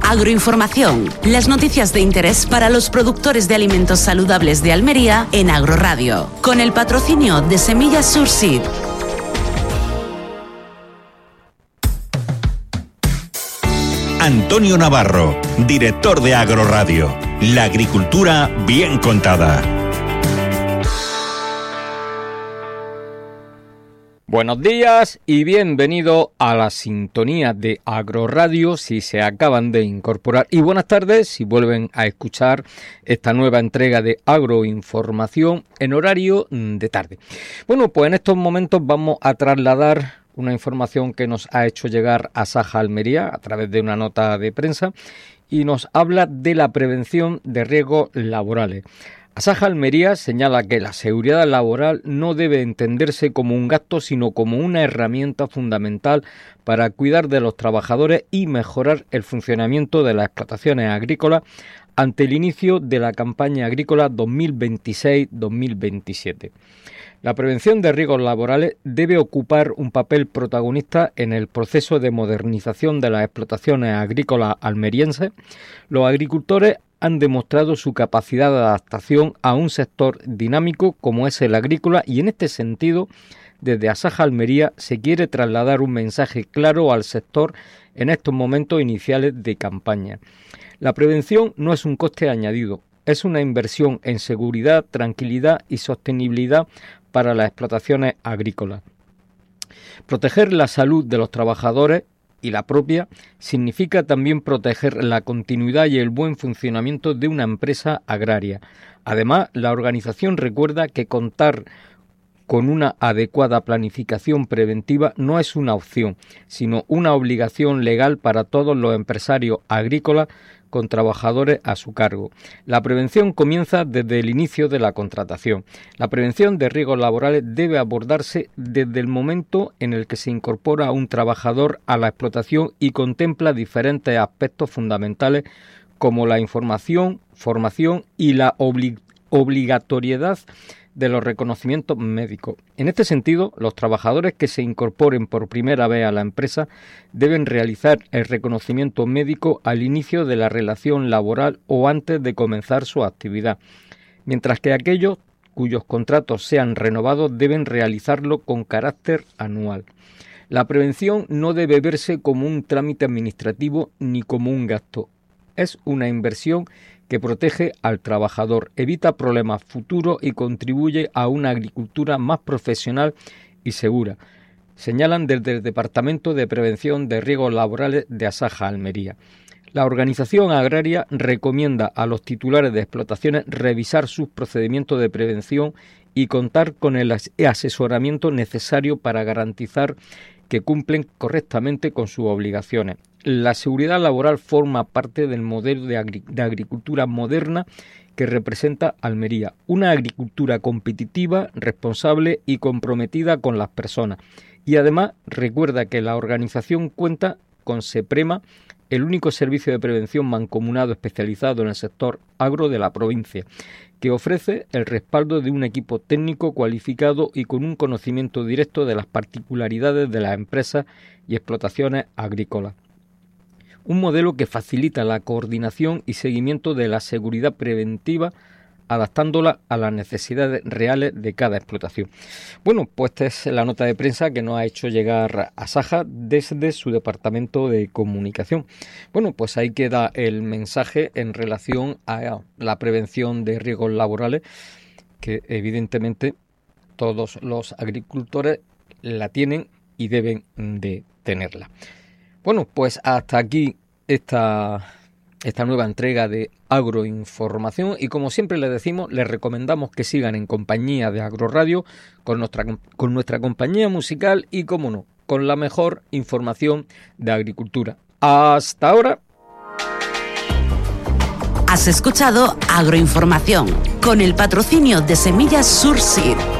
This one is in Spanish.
Agroinformación, las noticias de interés para los productores de alimentos saludables de Almería en Agroradio, con el patrocinio de Semillas Surseed. Antonio Navarro, director de Agroradio. La agricultura bien contada. Buenos días y bienvenido a la sintonía de Agroradio si se acaban de incorporar, y buenas tardes si vuelven a escuchar esta nueva entrega de Agroinformación en horario de tarde. Bueno, pues en estos momentos vamos a trasladar una información que nos ha hecho llegar Asaja Almería a través de una nota de prensa y nos habla de la prevención de riesgos laborales. Asaja Almería señala que la seguridad laboral no debe entenderse como un gasto, sino como una herramienta fundamental para cuidar de los trabajadores y mejorar el funcionamiento de las explotaciones agrícolas ante el inicio de la campaña agrícola 2026-2027. La prevención de riesgos laborales debe ocupar un papel protagonista en el proceso de modernización de las explotaciones agrícolas almerienses. Los agricultores han demostrado su capacidad de adaptación a un sector dinámico como es el agrícola, y en este sentido, desde Asaja Almería se quiere trasladar un mensaje claro al sector en estos momentos iniciales de campaña. La prevención no es un coste añadido, es una inversión en seguridad, tranquilidad y sostenibilidad para las explotaciones agrícolas. Proteger la salud de los trabajadores y la propia significa también proteger la continuidad y el buen funcionamiento de una empresa agraria. Además, la organización recuerda que contar con una adecuada planificación preventiva no es una opción, sino una obligación legal para todos los empresarios agrícolas con trabajadores a su cargo. La prevención comienza desde el inicio de la contratación. La prevención de riesgos laborales debe abordarse desde el momento en el que se incorpora un trabajador a la explotación y contempla diferentes aspectos fundamentales como la información, formación y la obligatoriedad de los reconocimientos médicos. En este sentido, los trabajadores que se incorporen por primera vez a la empresa deben realizar el reconocimiento médico al inicio de la relación laboral o antes de comenzar su actividad, mientras que aquellos cuyos contratos sean renovados deben realizarlo con carácter anual. La prevención no debe verse como un trámite administrativo ni como un gasto. Es una inversión que protege al trabajador, evita problemas futuros y contribuye a una agricultura más profesional y segura, señalan desde el Departamento de Prevención de Riesgos Laborales de Asaja Almería. La organización agraria recomienda a los titulares de explotaciones revisar sus procedimientos de prevención y contar con el asesoramiento necesario para garantizar que cumplen correctamente con sus obligaciones. La seguridad laboral forma parte del modelo de agricultura moderna que representa Almería, una agricultura competitiva, responsable y comprometida con las personas. Y además recuerda que la organización cuenta con SEPREMA, el único servicio de prevención mancomunado especializado en el sector agro de la provincia, que ofrece el respaldo de un equipo técnico cualificado y con un conocimiento directo de las particularidades de las empresas y explotaciones agrícolas. Un modelo que facilita la coordinación y seguimiento de la seguridad preventiva, adaptándola a las necesidades reales de cada explotación. Bueno, pues esta es la nota de prensa que nos ha hecho llegar Asaja desde su departamento de comunicación. Bueno, pues ahí queda el mensaje en relación a la prevención de riesgos laborales, que evidentemente todos los agricultores la tienen y deben de tenerla. Bueno, pues hasta aquí esta nueva entrega de Agroinformación, y como siempre les decimos, les recomendamos que sigan en compañía de Agroradio con nuestra compañía musical y, como no, con la mejor información de agricultura. Hasta ahora. Has escuchado Agroinformación con el patrocinio de Semillas Surseed.